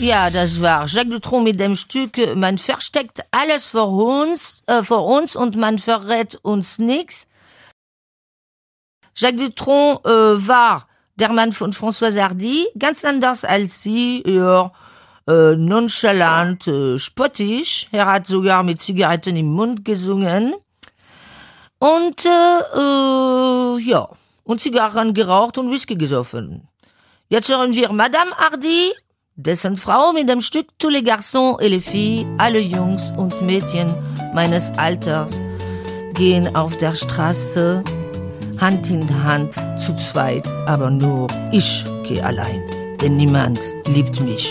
Ja, das war Jacques Dutronc mit dem Stück Man versteckt alles vor uns und man verrät uns nichts. Jacques Dutronc war der Mann von Françoise Hardy, ganz anders als sie, ja, nonchalant, spottisch. Er hat sogar mit Zigaretten im Mund gesungen. Und, ja, und Zigarren geraucht und Whisky gesoffen. Jetzt hören wir Madame Hardy, dessen Frau mit dem Stück Tous les garçons et les filles, alle Jungs und Mädchen meines Alters, gehen auf der Straße, Hand in Hand, zu zweit, aber nur ich gehe allein, denn niemand liebt mich.